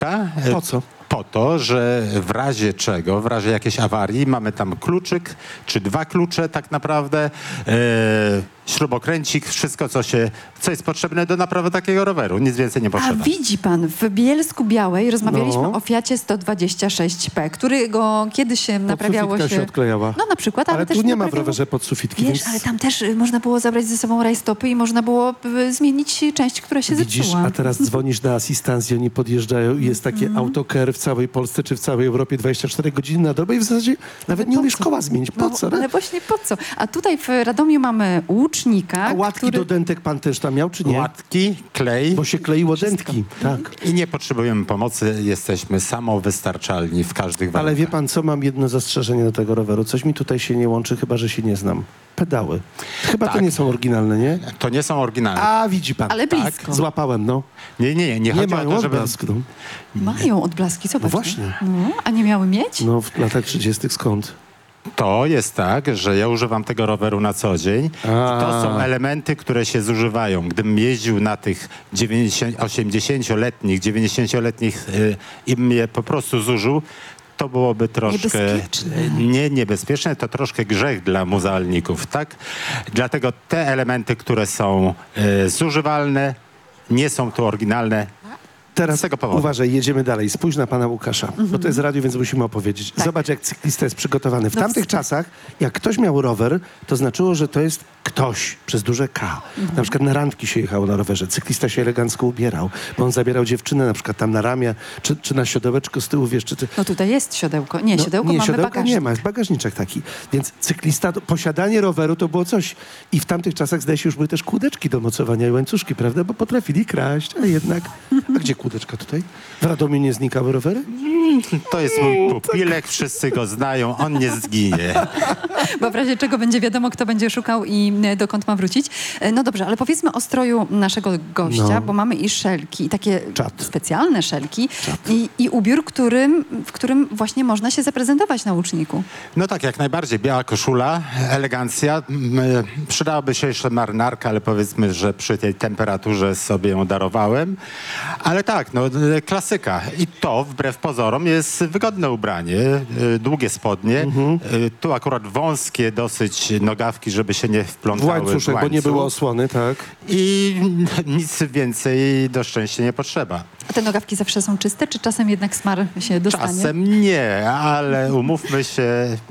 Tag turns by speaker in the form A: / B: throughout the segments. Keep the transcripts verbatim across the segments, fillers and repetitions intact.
A: Ta?
B: Po co?
A: Po to, że w razie czego, w razie jakiejś awarii mamy tam kluczyk, czy dwa klucze tak naprawdę, e, śrubokręcik, wszystko co się, co jest potrzebne do naprawy takiego roweru. Nic więcej nie
C: A
A: potrzeba.
C: widzi pan, w Bielsku Białej rozmawialiśmy
B: No.
C: o Fiacie sto dwadzieścia sześć P, którego kiedyś się naprawiało
B: Podsufitka się odklejała.
C: No na przykład, ale,
B: Ale
C: też
B: tu nie ma w
C: naprawiało-
B: rowerze podsufitki,
C: Wiesz,
B: więc...
C: ale tam też y, można było zabrać ze sobą rajstopy i można było y, zmienić część, która się
B: Widzisz,
C: zepsuła.
B: a teraz dzwonisz na asystancję, oni podjeżdżają i jest takie
C: Mhm.
B: autocare w całej Polsce czy w całej Europie dwadzieścia cztery godziny na dobę i w zasadzie nawet nie
C: po
B: umiesz
C: co?
B: koła zmienić. Po
C: No,
B: co?
C: ale właśnie po co? A tutaj w Radomiu mamy łucznika,
B: A łatki
C: który...
B: do dentek pan też tam miał, czy nie?
A: Łatki, klej
B: Bo się kleiło dentki. Tak.
A: i nie potrzebujemy pomocy. Jesteśmy samowystarczalni w każdych warunkach.
B: Ale wie pan co, mam jedno zastrzeżenie do tego roweru. Coś mi tutaj się nie łączy, chyba że się nie znam. Pedały. Chyba to
A: Tak.
B: nie są oryginalne, nie?
A: To nie są oryginalne.
B: A, widzi pan.
C: Ale
B: Tak,
C: blisko.
B: złapałem, no.
A: Nie, nie, nie. Nie
B: Nie
A: chodzi o
B: mają
A: to, żeby...
B: odblasku. No.
C: Mają odblaski, zobacz.
B: właśnie.
C: No, a nie miały mieć?
B: no, w latach trzydziestych skąd?
A: To jest tak, że ja używam tego roweru na co dzień i to
B: A.
A: są elementy, które się zużywają. Gdybym jeździł na tych dziewięćdziesięcio, osiemdziesięcioletnich, dziewięćdziesięcioletnich y, i bym je po prostu zużył, to byłoby troszkę
C: Niebezpieczne.
A: nie niebezpieczne, to troszkę grzech dla muzealników, tak? Dlatego te elementy, które są y, zużywalne, nie są tu oryginalne.
B: Teraz
A: Z tego powodu.
B: uważaj, jedziemy dalej. Spójrz na pana Łukasza, bo to jest radio, więc musimy opowiedzieć.
C: Tak.
B: Zobacz, jak cyklista jest przygotowany. W
C: No
B: tamtych
C: wstyd.
B: czasach, jak ktoś miał rower, to znaczyło, że to jest ktoś, przez duże K. Na przykład na randki się jechało na rowerze. Cyklista się elegancko ubierał, bo on zabierał dziewczynę na przykład tam na ramię, czy, czy na siodełeczko z tyłu, wiesz, czy... czy
C: No tutaj jest siodełko. Nie,
B: no,
C: siodełko
B: nie,
C: mamy
B: siodełka
C: bagażnik.
B: nie ma, jest bagażniczek taki. Więc cyklista, to, posiadanie roweru to było coś. I w tamtych czasach, zdaje się, już były też kłódeczki do mocowania i łańcuszki, prawda? Bo potrafili kraść, ale jednak... A gdzie kłódeczka tutaj? W Radomiu nie znikały rowery?
A: To jest mój pupilek, wszyscy go znają, on nie zginie.
C: Bo w razie czego będzie wiadomo, kto będzie szukał i e, dokąd ma wrócić. E, No dobrze, ale powiedzmy o stroju naszego gościa,
B: No.
C: bo mamy i szelki, i takie
B: Czad.
C: specjalne szelki i, i ubiór, którym, w którym właśnie można się zaprezentować na łuczniku.
A: No tak, jak najbardziej. Biała koszula, elegancja. M, e, Przydałaby się jeszcze marynarka, ale powiedzmy, że przy tej temperaturze sobie ją darowałem. Ale tak, no e, klasyka. I to, wbrew pozorom, jest wygodne ubranie. E, Długie spodnie.
B: Mhm.
A: E, Tu akurat wąskie dosyć nogawki, żeby się nie
B: W
A: wplątały w
B: łańcuszek, bo nie
A: łańcuch.
B: było osłony, tak?
A: I nic więcej do szczęścia nie potrzeba.
C: A te nogawki zawsze są czyste, czy czasem jednak smar się dostanie?
A: Czasem nie, ale umówmy się,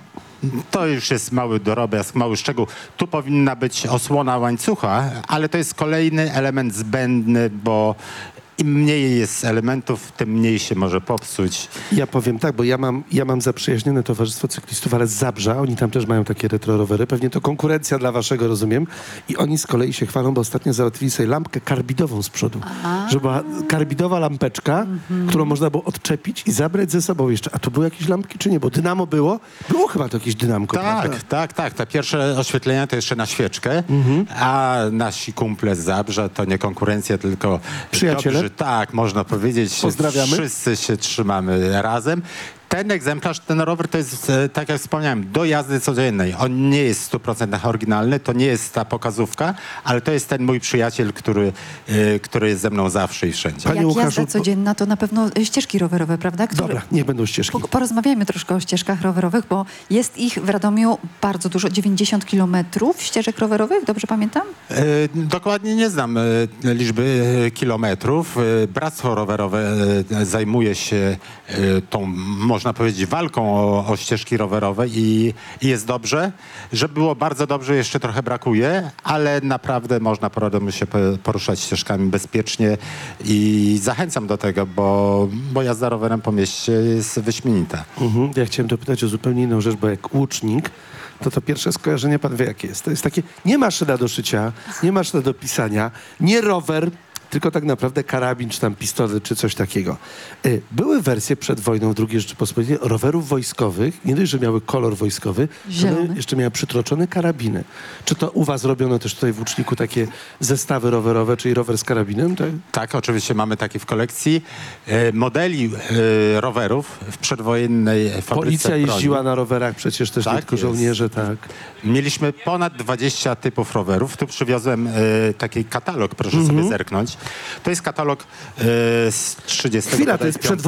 A: to już jest mały drobiazg, mały szczegół. Tu powinna być osłona łańcucha, ale to jest kolejny element zbędny, bo im mniej jest elementów, tym mniej się może popsuć.
B: Ja powiem tak, bo ja mam, ja mam zaprzyjaźnione towarzystwo cyklistów, ale z Zabrza, oni tam też mają takie retro rowery, pewnie to konkurencja dla waszego, rozumiem. I oni z kolei się chwalą, bo ostatnio załatwili sobie lampkę karbidową z przodu. Że była karbidowa lampeczka, którą można było odczepić i zabrać ze sobą jeszcze. A tu były jakieś lampki, czy nie? Bo dynamo było? Było chyba to jakieś dynamko,
A: Tak,
B: prawda?
A: tak, tak. Te pierwsze oświetlenia to jeszcze na świeczkę, a nasi kumple z Zabrza to nie konkurencja, tylko
B: Przyjaciele?
A: dobrzy, tak, można powiedzieć.
B: Pozdrawiamy.
A: Wszyscy się trzymamy razem. Ten egzemplarz, ten rower to jest, e, tak jak wspomniałem, do jazdy codziennej. On nie jest w stu procentach oryginalny, to nie jest ta pokazówka, ale to jest ten mój przyjaciel, który, e, który jest ze mną zawsze i wszędzie.
B: Panie
C: Jak
B: Łukaszu,
C: jazda codzienna, to na pewno e, ścieżki rowerowe, prawda? Które...
B: Dobra, niech będą ścieżki.
C: Po- Porozmawiajmy troszkę o ścieżkach rowerowych, bo jest ich w Radomiu bardzo dużo, dziewięćdziesiąt kilometrów ścieżek rowerowych, dobrze pamiętam?
A: E, dokładnie nie znam e, liczby e, kilometrów. E, Bractwo rowerowe e, zajmuje się e, tą, można powiedzieć, walką o, o ścieżki rowerowe i, i jest dobrze. Że było bardzo dobrze, jeszcze trochę brakuje, ale naprawdę można po Radomiu się po- poruszać ścieżkami bezpiecznie i zachęcam do tego, bo, bo jazda rowerem po mieście jest wyśmienita.
B: Mhm. Ja chciałem dopytać o zupełnie inną rzecz, bo jak łucznik, to to pierwsze skojarzenie pan wie jakie jest. To jest takie, nie maszyna do szycia, nie maszyna do pisania, nie rower, tylko tak naprawdę karabin, czy tam pistolet, czy coś takiego. Y, Były wersje przed wojną w drugiej Rzeczypospolitej rowerów wojskowych, nie dość, że miały kolor wojskowy, to
C: Zielony.
B: one jeszcze miały przytroczone karabiny. Czy to u was robiono też tutaj w Łuczniku takie zestawy rowerowe, czyli rower z karabinem? Tak?
A: Tak, oczywiście mamy takie w kolekcji. E, modeli e, rowerów w przedwojennej fabryce
B: Policja
A: broni.
B: jeździła na rowerach, przecież też
A: Tak
B: nie tylko
A: jest.
B: żołnierze, tak.
A: Mieliśmy ponad dwadzieścia typów rowerów. Tu przywiozłem e, taki katalog, proszę
B: Mhm.
A: sobie zerknąć. To jest katalog e, z trzydziestego
B: Chwila, to jest
A: piątego